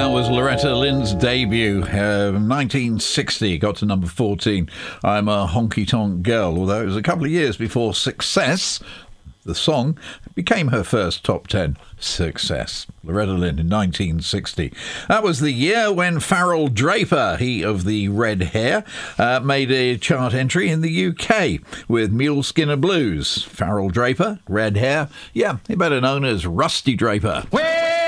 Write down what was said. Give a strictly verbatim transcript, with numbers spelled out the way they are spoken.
That was Loretta Lynn's debut, uh, nineteen sixty, got to number fourteen. I'm a honky-tonk girl, although it was a couple of years before Success, the song, became her first top ten success. Loretta Lynn in nineteen sixty. That was the year when Farrell Draper, he of the red hair, uh, made a chart entry in the U K with Mule Skinner Blues. Farrell Draper, red hair, yeah, he better known as Rusty Draper. Well,